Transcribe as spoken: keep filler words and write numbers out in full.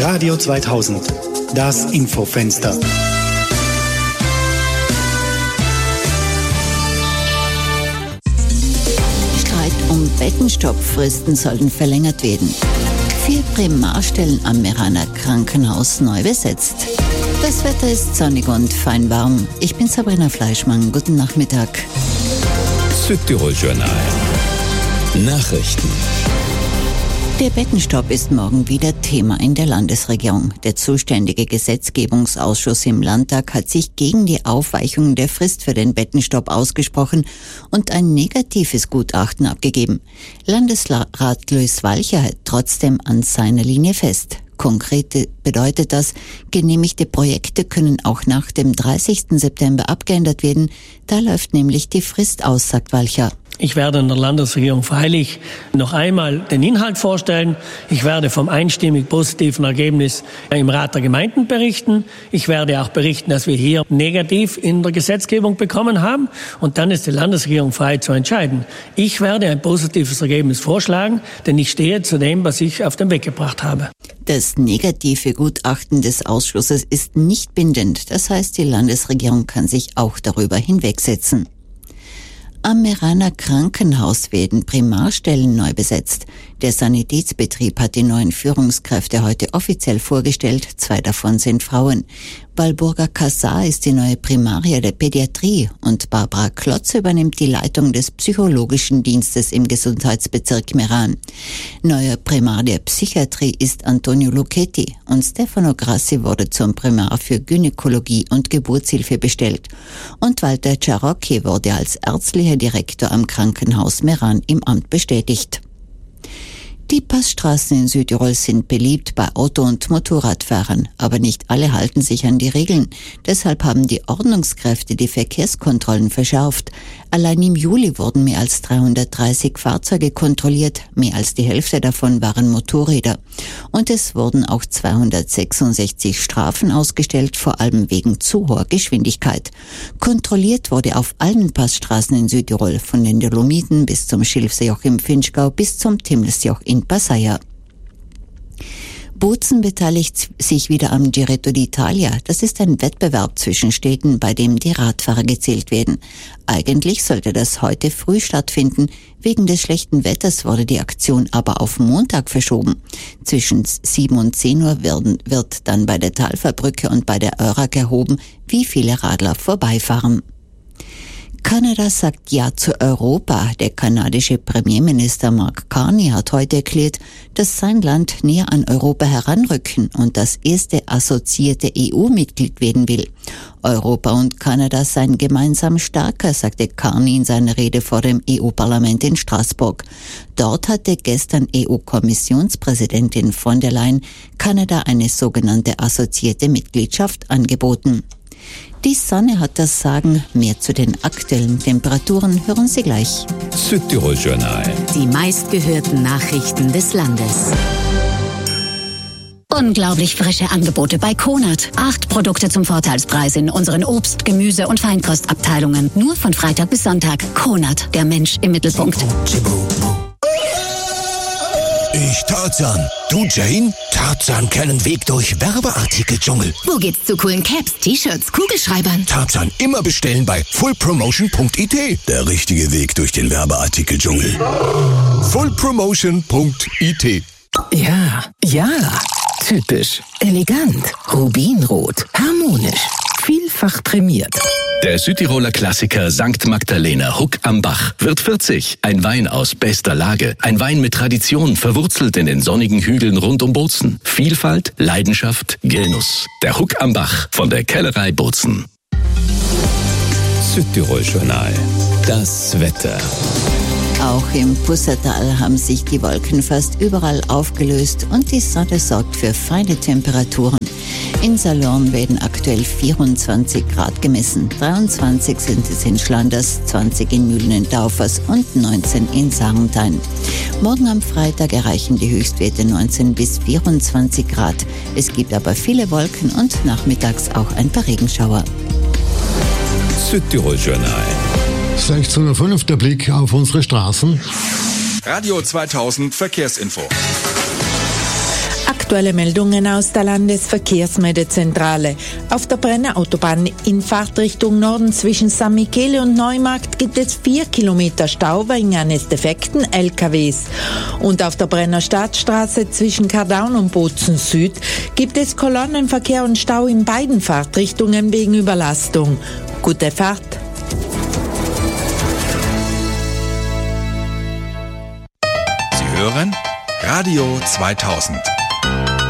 Radio zweitausend, das Infofenster. Streit um Bettenstoppfristen sollen verlängert werden. Vier Primarstellen am Meraner Krankenhaus neu besetzt. Das Wetter ist sonnig und fein warm. Ich bin Sabrina Fleischmann. Guten Nachmittag. Südtirol Journal. Nachrichten. Der Bettenstopp ist morgen wieder Thema in der Landesregierung. Der zuständige Gesetzgebungsausschuss im Landtag hat sich gegen die Aufweichung der Frist für den Bettenstopp ausgesprochen und ein negatives Gutachten abgegeben. Landesrat Luis Walcher hält trotzdem an seiner Linie fest. Konkret bedeutet das, genehmigte Projekte können auch nach dem dreißigsten September abgeändert werden. Da läuft nämlich die Frist aus, sagt Walcher. Ich werde in der Landesregierung freilich noch einmal den Inhalt vorstellen. Ich werde vom einstimmig positiven Ergebnis im Rat der Gemeinden berichten. Ich werde auch berichten, dass wir hier negativ in der Gesetzgebung bekommen haben. Und dann ist die Landesregierung frei zu entscheiden. Ich werde ein positives Ergebnis vorschlagen, denn ich stehe zu dem, was ich auf den Weg gebracht habe. Das negative Gutachten des Ausschusses ist nicht bindend. Das heißt, die Landesregierung kann sich auch darüber hinwegsetzen. Am Meraner Krankenhaus werden Primarstellen neu besetzt. Der Sanitätsbetrieb hat die neuen Führungskräfte heute offiziell vorgestellt. Zwei davon sind Frauen. Walburga Kassar ist die neue Primaria der Pädiatrie und Barbara Klotz übernimmt die Leitung des psychologischen Dienstes im Gesundheitsbezirk Meran. Neuer Primar der Psychiatrie ist Antonio Lucchetti und Stefano Grassi wurde zum Primar für Gynäkologie und Geburtshilfe bestellt. Und Walter Ciarocchi wurde als ärztlicher Direktor am Krankenhaus Meran im Amt bestätigt. Die Passstraßen in Südtirol sind beliebt bei Auto- und Motorradfahrern, aber nicht alle halten sich an die Regeln. Deshalb haben die Ordnungskräfte die Verkehrskontrollen verschärft. Allein im Juli wurden mehr als dreihundertdreißig Fahrzeuge kontrolliert, mehr als die Hälfte davon waren Motorräder. Und es wurden auch zweihundertsechsundsechzig Strafen ausgestellt, vor allem wegen zu hoher Geschwindigkeit. Kontrolliert wurde auf allen Passstraßen in Südtirol, von den Dolomiten bis zum Schilfseejoch im Finchgau bis zum Timmelsjoch in Passaia. Bozen beteiligt sich wieder am Giretto d'Italia. Das ist ein Wettbewerb zwischen Städten, bei dem die Radfahrer gezählt werden. Eigentlich sollte das heute früh stattfinden. Wegen des schlechten Wetters wurde die Aktion aber auf Montag verschoben. Zwischen sieben und zehn Uhr werden, wird dann bei der Talferbrücke und bei der Örak erhoben, wie viele Radler vorbeifahren. Kanada sagt Ja zu Europa. Der kanadische Premierminister Mark Carney hat heute erklärt, dass sein Land näher an Europa heranrücken und das erste assoziierte E U-Mitglied werden will. Europa und Kanada seien gemeinsam stärker, sagte Carney in seiner Rede vor dem E U-Parlament in Straßburg. Dort hatte gestern E U-Kommissionspräsidentin von der Leyen Kanada eine sogenannte assoziierte Mitgliedschaft angeboten. Die Sonne hat das Sagen. Mehr zu den aktuellen Temperaturen hören Sie gleich. Südtirol Journal. Die meistgehörten Nachrichten des Landes. Unglaublich frische Angebote bei Konert. Acht Produkte zum Vorteilspreis in unseren Obst-, Gemüse- und Feinkostabteilungen. Nur von Freitag bis Sonntag. Konert, der Mensch im Mittelpunkt. Ich Tarzan. Du Jane? Tarzan kennen Weg durch Werbeartikel-Dschungel. Wo geht's zu coolen Caps, T-Shirts, Kugelschreibern? Tarzan immer bestellen bei full promotion punkt i t. Der richtige Weg durch den Werbeartikel-Dschungel. full promotion punkt i t. Ja, ja. Typisch. Elegant. Rubinrot. Harmonisch. Vielfach prämiert. Der Südtiroler Klassiker Sankt Magdalena Huck am Bach wird vierzig. Ein Wein aus bester Lage. Ein Wein mit Tradition, verwurzelt in den sonnigen Hügeln rund um Bozen. Vielfalt, Leidenschaft, Genuss. Der Huck am Bach von der Kellerei Bozen. Südtirol Journal. Das Wetter. Auch im Pussertal haben sich die Wolken fast überall aufgelöst und die Sonne sorgt für feine Temperaturen. In Salorn werden aktuell vierundzwanzig Grad gemessen, dreiundzwanzig sind es in Schlanders, zwanzig in Mühlen-Daufers und neunzehn in Sarnthein. Morgen am Freitag erreichen die Höchstwerte neunzehn bis vierundzwanzig Grad. Es gibt aber viele Wolken und nachmittags auch ein paar Regenschauer. Südtirol Journal. sechzehn Uhr fünf, der Blick auf unsere Straßen. Radio zweitausend Verkehrsinfo. Aktuelle Meldungen aus der Landesverkehrsmeldezentrale. Auf der Brenner Autobahn in Fahrtrichtung Norden zwischen San Michele und Neumarkt gibt es vier Kilometer Stau wegen eines defekten L K Ws. Und auf der Brenner Stadtstraße zwischen Kardaun und Bozen Süd gibt es Kolonnenverkehr und Stau in beiden Fahrtrichtungen wegen Überlastung. Gute Fahrt! Sie hören Radio zweitausend.